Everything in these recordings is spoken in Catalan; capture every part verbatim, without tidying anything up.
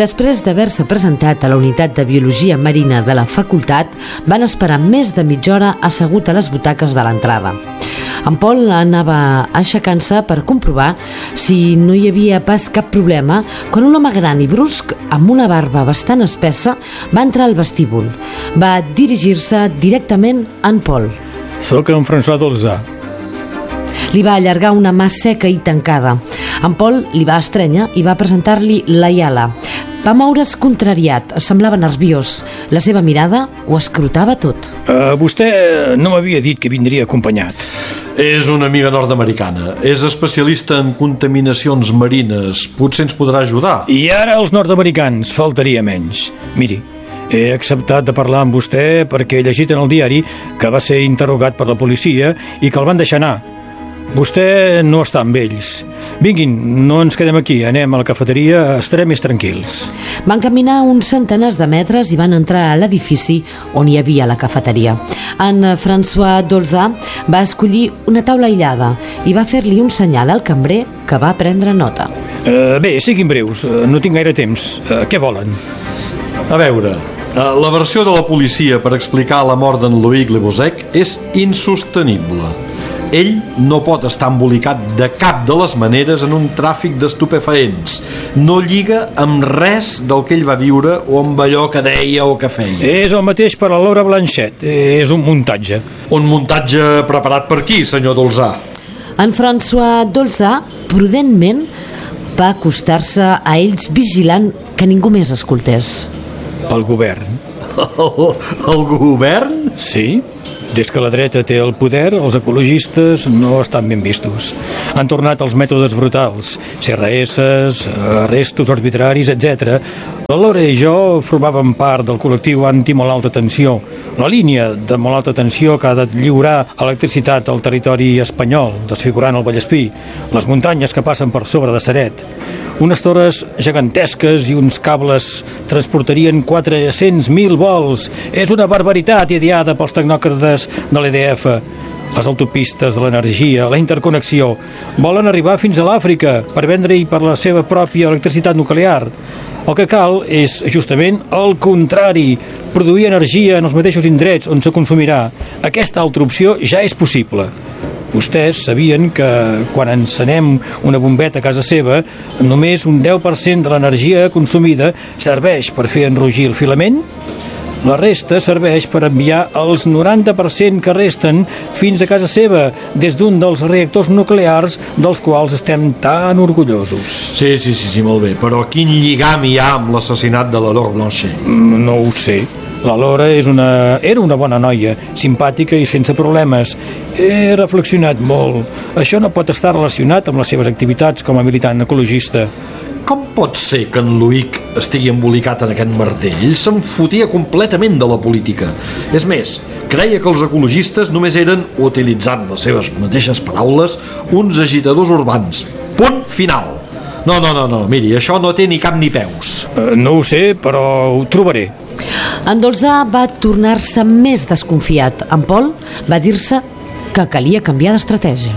Després d'haver-se presentat a la unitat de Biologia Marina de la facultat, van esperar més de mitja hora assegut a les butaques de l'entrada. En Paul anava aixecant-se per comprovar si no hi havia pas cap problema quan un home gran i brusc, amb una barba bastant espessa, va entrar al vestíbul. Va dirigir-se directament a en Paul. Soc en François Dolzà. Li va allargar una mà seca i tancada. En Paul li va estrènyer i va presentar-li la Iala. Va moure's contrariat, semblava nerviós. La seva mirada ho escrutava tot. Uh, vostè no m'havia dit que vindria acompanyat. És una amiga nord-americana. És especialista en contaminacions marines. Potser ens podrà ajudar. I ara els nord-americans, faltaria menys. Miri, he acceptat de parlar amb vostè perquè he llegit en el diari que va ser interrogat per la policia i que el van deixar anar. Vostè no està amb ells. Vinguin, no ens quedem aquí, anem a la cafeteria, estarem més tranquils. Van caminar uns centenars de metres i van entrar a l'edifici on hi havia la cafeteria. En François Dolzà va escollir una taula aïllada i va fer-li un senyal al cambrer que va prendre nota. Uh, bé, siguin breus, uh, no tinc gaire temps. Uh, què volen? A veure, la versió de la policia per explicar la mort d'en Loïc Le Bozec és insostenible. Ell no pot estar embolicat de cap de les maneres en un tràfic d'estupefaents. No lliga amb res del que ell va viure o amb allò que deia o que feia. És el mateix per a Laura Blanchet. És un muntatge. Un muntatge preparat per qui, senyor Dolzà? En François Dolzà, prudentment, va acostar-se a ells vigilant que ningú més escoltés. El govern. El, el govern? Sí. Des que la dreta té el poder, els ecologistes no estan ben vistos. Han tornat als mètodes brutals, C R S, arrestos arbitraris, etcètera. La Laura i jo formàvem part del col·lectiu anti-molt alta tensió, la línia de molt alta tensió que ha de lliurar electricitat al territori espanyol, desfigurant el Vallespí, les muntanyes que passen per sobre de Ceret. Unes torres gegantesques i uns cables transportarien quatre-cents mil vols. És una barbaritat ideada pels tecnòcrates de l'E D F. Les autopistes de l'energia, la interconnexió. Volen arribar fins a l'Àfrica per vendre-hi per la seva pròpia electricitat nuclear. El que cal és justament el contrari, produir energia en els mateixos indrets on se consumirà. Aquesta altra opció ja és possible. Vostès sabien que quan encenem una bombeta a casa seva, només un deu per cent de l'energia consumida serveix per fer enrogir el filament? La resta serveix per enviar els noranta per cent que resten fins a casa seva, des d'un dels reactors nuclears dels quals estem tan orgullosos. Sí, sí, sí, sí, molt bé. Però quin lligam hi ha amb l'assassinat de la Laure Blanchet? No ho sé. La Laura és una... era una bona noia, simpàtica i sense problemes. He reflexionat molt. Això no pot estar relacionat amb les seves activitats com a militant ecologista. Com pot ser que en Loïc estigui embolicat en aquest merder? Ell se'n fotia completament de la política. És més, creia que els ecologistes només eren, utilitzant les seves mateixes paraules, uns agitadors urbans. Punt final. No, no, no, no, miri, això no té ni cap ni peus. Uh, no ho sé, però ho trobaré. En Dolzà va tornar-se més desconfiat. En Paul va dir-se que calia canviar d'estratègia.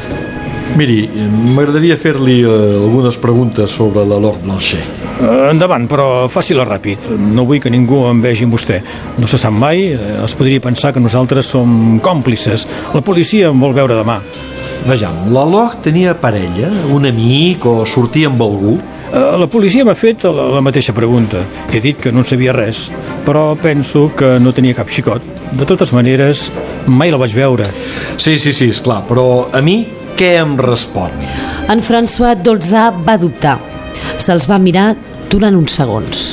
Miri, m'agradaria fer-li eh, algunes preguntes sobre la Laure Blanchet. Uh, endavant, però faci-la ràpid. No vull que ningú em vegi amb vostè. No se sap mai, eh, es podria pensar que nosaltres som còmplices. La policia em vol veure demà. Vejam, la Laure tenia parella, un amic o sortia amb algú? Uh, la policia m'ha fet la, la mateixa pregunta. He dit que no en sabia res, però penso que no tenia cap xicot. De totes maneres, mai la vaig veure. Sí, sí, sí, esclar, però a mi què em respon? En François Dolzà va dubtar. Se'ls va mirar durant uns segons.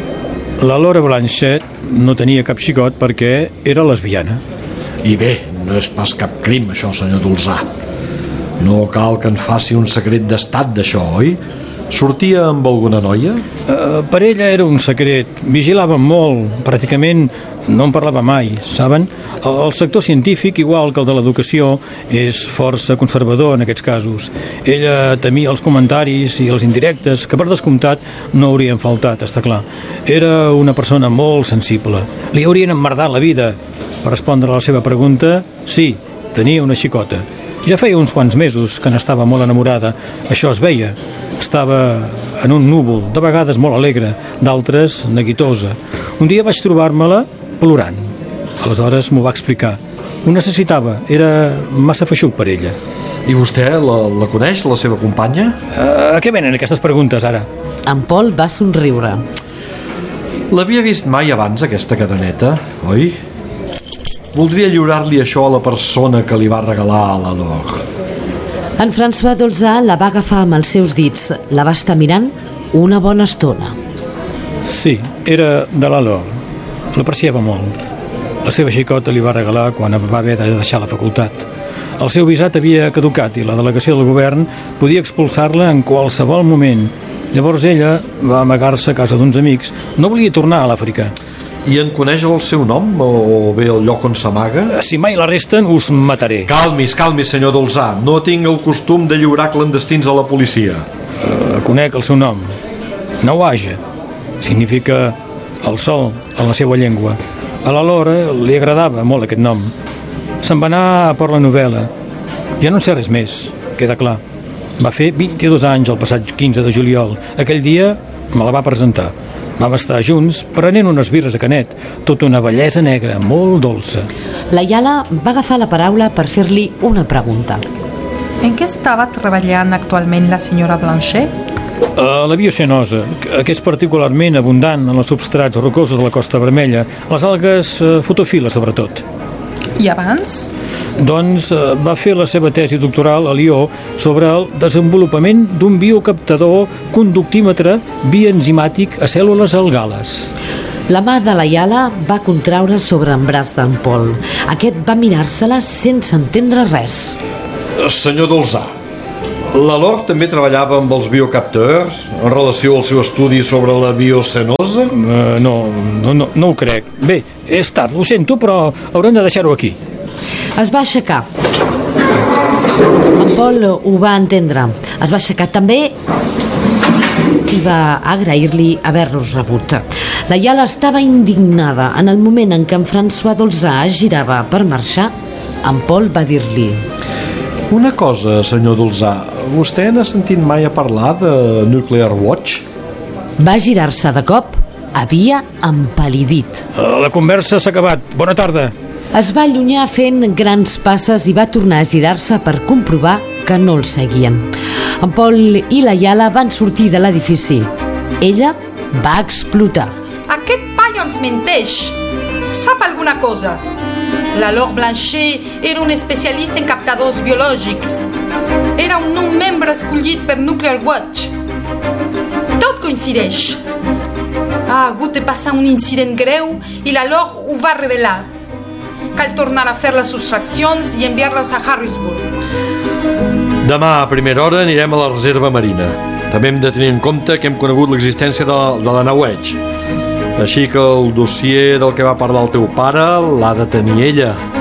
La Laura Blanchet no tenia cap xicot perquè era lesbiana. I bé, no és pas cap crim, això, senyor Dolzà. No cal que en faci un secret d'estat d'això, oi? Sortia amb alguna noia? Uh, per ella era un secret. Vigilava molt, pràcticament no en parlava mai, saben? El sector científic, igual que el de l'educació, és força conservador en aquests casos. Ella temia els comentaris i els indirectes, que per descomptat no haurien faltat, està clar. Era una persona molt sensible. Li haurien emmerdat la vida. Per respondre a la seva pregunta, sí, tenia una xicota. Ja feia uns quants mesos que n'estava molt enamorada. Això es veia. estava en un núvol, de vegades molt alegre, d'altres neguitosa. Un dia vaig trobar-me-la plorant. Aleshores m'ho va explicar. Ho necessitava, era massa feixuc per ella. I vostè la, la coneix, la seva companya? Uh, a què venen aquestes preguntes, ara? En Paul va somriure. L'havia vist mai abans, aquesta cadeneta, oi? Voldria lliurar-li això a la persona que li va regalar a la Laure. En François Dolzà la va agafar amb els seus dits. La va estar mirant una bona estona. Sí, era de la Laure. L'apreciava molt. La seva xicota li va regalar quan va haver de deixar la facultat. El seu visat havia caducat i la delegació del govern podia expulsar-la en qualsevol moment. Llavors ella va amagar-se a casa d'uns amics. No volia tornar a l'Àfrica. I en coneix el seu nom o bé el lloc on s'amaga? Si mai l'arresten, us mataré. Calmis, calmis, senyor Dolzà. No tinc el costum de lliurar clandestins a la policia. Uh, conec el seu nom. Nawaja. Significa el sol en la seva llengua. A la Laura li agradava molt aquest nom. Se'n va anar a per la novel·la. Ja no en sé res més, queda clar. Va fer vint-i-dos anys el passat quinze de juliol. Aquell dia me la va presentar. Vam estar junts prenent unes birres a Canet, tota una bellesa negra, molt dolça. La Iala va agafar la paraula per fer-li una pregunta. En què estava treballant actualment la senyora Blanchet? Uh, la biocenosa, que és particularment abundant en els substrats rocosos de la Costa Vermella, les algues uh, fotofila sobretot. I abans? Doncs uh, va fer la seva tesi doctoral a Lió sobre el desenvolupament d'un biocaptador conductímetre bienzimàtic a cèl·lules algales. La mà de la Iala va contraure sobre en braç d'en Paul. Aquest va mirar-se-la sense entendre res. Senyor Dolzà, la Laure també treballava amb els biocapteurs en relació al seu estudi sobre la biocenosa? Uh, no, no, no, no ho crec. Bé, és tard, ho sento, però haurem de deixar-ho aquí. Es va aixecar. En Paul ho va entendre. Es va aixecar també i va agrair-li haver-los rebut. La Iala estava indignada. En el moment en què en François Dolzà es girava per marxar, en Paul va dir-li: Una cosa, senyor Dolzà, vostè n'ha sentit mai a parlar de Nuclear Watch? Va girar-se de cop. Havia empal·lidit. Uh, la conversa s'ha acabat. Bona tarda. Es va allunyar fent grans passes i va tornar a girar-se per comprovar que no el seguien. En Paul i la Iala van sortir de l'edifici. Ella va explotar. Aquest paio ens menteix. Sap alguna cosa? La Laure Blanchet era un especialista en captadors biològics. Era un nou membre escollit per Nuclear Watch. Tot coincideix. Ha hagut de passar un incident greu i la Laure ho va revelar. Cal tornar a fer les sostraccions i enviar-les a Harrisburg. Demà a primera hora anirem a la reserva marina. També hem de tenir en compte que hem conegut l'existència de, de la Nawaja. Així que el dossier del que va parlar el teu pare l'ha de tenir ella.